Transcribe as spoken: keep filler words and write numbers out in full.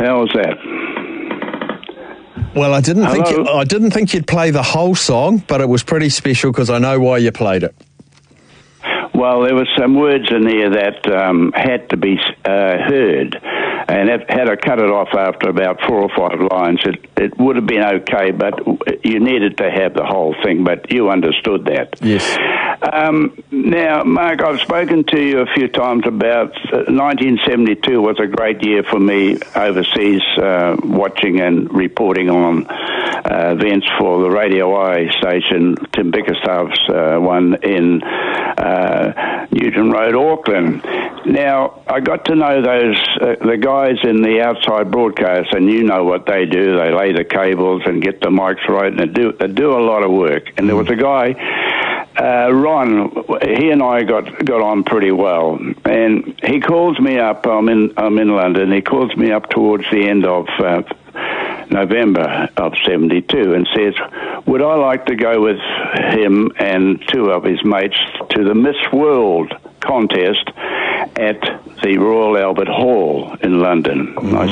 How was that? Well, I didn't Hello? think you, I didn't think you'd play the whole song, but it was pretty special because I know why you played it. Well, there were some words in there that um, had to be uh, heard, and if, had I cut it off after about four or five lines, it, it would have been okay, but you needed to have the whole thing, but you understood that. Yes. Um, now, Mark, I've spoken to you a few times about uh, nineteen seventy-two was a great year for me overseas, uh, watching and reporting on uh, events for the Radio I station, Tim Bickerstaff's uh, one in uh, Newton Road, Auckland. Now, I got to know those uh, the guys in the outside broadcast, and you know what they do. They lay the cables and get the mics right, and they do, they do a lot of work. And there was a guy, uh, Ron, he and I got got on pretty well, and he calls me up. I'm in I'm in London. He calls me up towards the end of uh, November of seventy-two and says, would I like to go with him and two of his mates to the Miss World contest at the Royal Albert Hall in London? Mm-hmm. I